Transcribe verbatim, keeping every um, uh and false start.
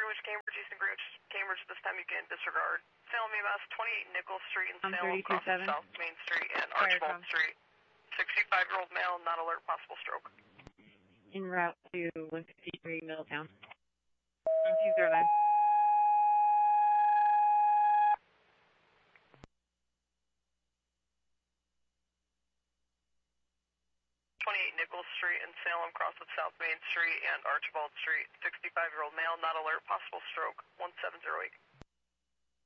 Greenwich, Cambridge, Eastern Greenwich, Cambridge. This time you can disregard. Salem E M S, twenty-eight Nichols Street in Salem, crossing South Main Street and Archibald Street. sixty-five-year-old male, not alert, possible stroke. En route to one fifty-three Middletown. two zero nine. twenty-eight Nichols Street in Salem, cross with South Main Street and Archibald Street. sixty-five-year-old male, not alert, possible stroke. one seven zero eight.